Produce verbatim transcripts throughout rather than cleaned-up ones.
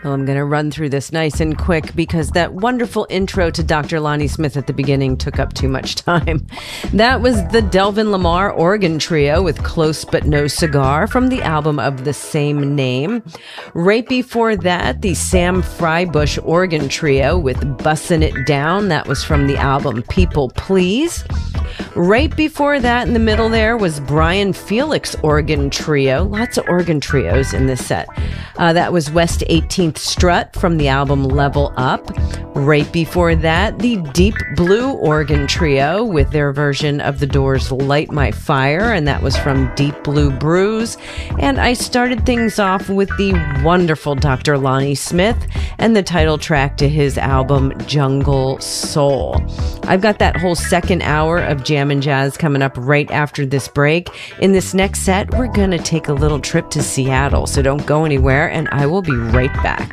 Well, I'm going to run through this nice and quick because that wonderful intro to Doctor Lonnie Smith at the beginning took up too much time. That was the Delvin Lamar Organ Trio with Close But No Cigar from the album of the same name. Right before that, the Sam Frybush Organ Trio with Bussin' It Down. That was from the album People Please. Right before that, in the middle there, was Brian Felix Organ Trio. Lots of organ trios in this set. Uh, that was West eighteenth Strut from the album Level Up. Right before that, the Deep Blue Organ Trio with their version of The Doors' Light My Fire, and that was from Deep Blue Brews. And I started things off with the wonderful Doctor Lonnie Smith and the title track to his album Jungle Soul. I've got that whole second hour of Jam and Jazz coming up right after this break. In this next set, we're going to take a little trip to Seattle, so don't go anywhere, and I will be right back.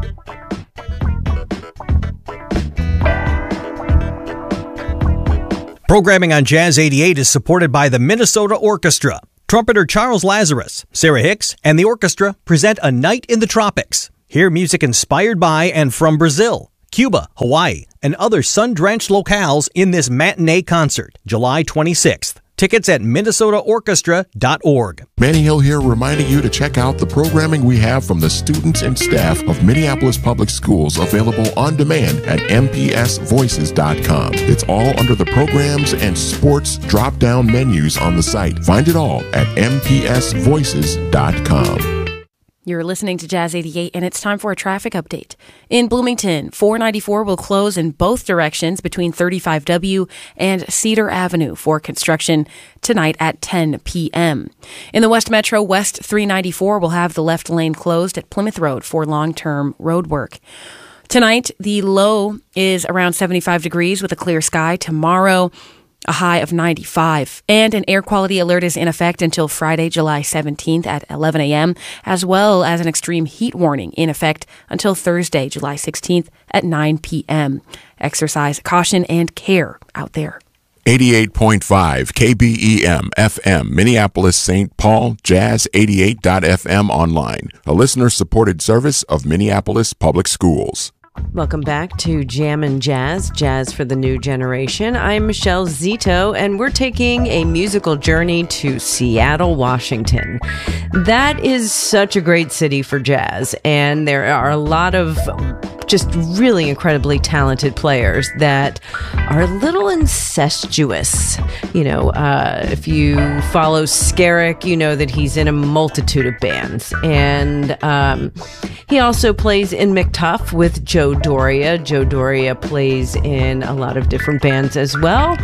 Programming on Jazz eighty-eight is supported by the Minnesota Orchestra. Trumpeter Charles Lazarus, Sarah Hicks, and the orchestra present A Night in the Tropics. Hear music inspired by and from Brazil, Cuba, Hawaii, and other sun-drenched locales in this matinee concert, July twenty-sixth. Tickets at minnesota orchestra dot org. Manny Hill here, reminding you to check out the programming we have from the students and staff of Minneapolis Public Schools, available on demand at m p s voices dot com. It's all under the programs and sports drop-down menus on the site. Find it all at m p s voices dot com. You're listening to Jazz eighty-eight, and it's time for a traffic update. In Bloomington, four ninety-four will close in both directions between thirty-five W and Cedar Avenue for construction tonight at ten p.m. In the West Metro, West three ninety-four will have the left lane closed at Plymouth Road for long-term road work. Tonight, the low is around seventy-five degrees with a clear sky. Tomorrow, a high of ninety-five. And an air quality alert is in effect until Friday, July seventeenth at eleven a.m., as well as an extreme heat warning in effect until Thursday, July sixteenth at nine p.m. Exercise caution and care out there. eighty-eight point five K B E M F M, Minneapolis, Saint Paul, jazz eighty-eight dot f m online, a listener-supported service of Minneapolis Public Schools. Welcome back to Jam and Jazz, Jazz for the New Generation. I'm Michelle Zito, and we're taking a musical journey to Seattle, Washington. That is such a great city for jazz, and there are a lot of just really incredibly talented players that are a little incestuous. You know, uh, if you follow Skerrick, you know that he's in a multitude of bands. And um, he also plays in McTuff with Joe Doria. Joe Doria plays in a lot of different bands as well.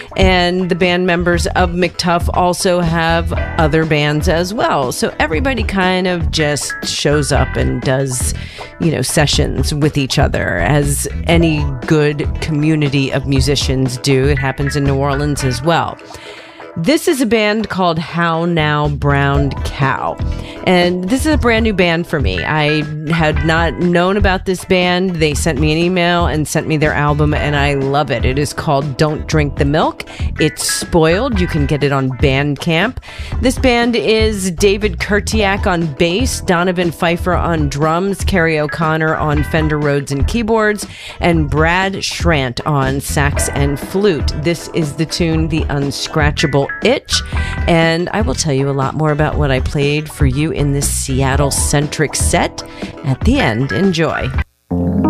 And the band members of McTuff also have other bands as well. So everybody kind of just shows up and does, you know, sessions with each other, as any good community of musicians do. It happens in New Orleans as well. This is a band called How Now Browned Cow, and this is a brand new band for me. I had not known about this band. They sent me an email and sent me their album, and I love it. It is called Don't Drink the Milk. It's spoiled. You can get it on Bandcamp. This band is David Kurtiak on bass, Donovan Pfeiffer on drums, Kerry O'Connor on Fender Rhodes and keyboards, and Brad Schrant on sax and flute. This is the tune The Unscratchable Itch, and I will tell you a lot more about what I played for you in this Seattle-centric set at the end. Enjoy.